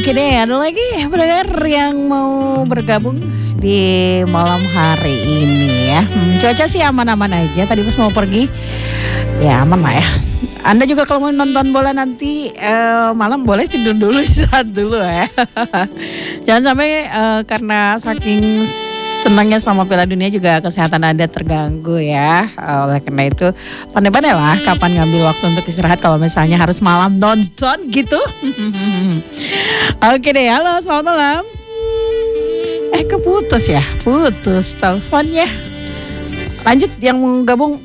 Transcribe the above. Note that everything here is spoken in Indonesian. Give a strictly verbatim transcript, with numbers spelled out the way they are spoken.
Oke deh, ada lagi pendengar yang mau bergabung di malam hari ini ya. Hmm, cuaca sih aman-aman aja. Tadi pas mau pergi, ya aman lah ya. Anda juga kalau mau nonton bola nanti eh, malam boleh tidur dulu, istirahat dulu ya. Jangan sampai eh, karena saking senangnya sama Piala Dunia juga kesehatan Anda terganggu ya. Eh, oleh karena itu pandai-pandai lah kapan ngambil waktu untuk istirahat kalau misalnya harus malam nonton gitu. Oke deh, halo selamat malam. Eh keputus ya, putus teleponnya. Lanjut yang mau gabung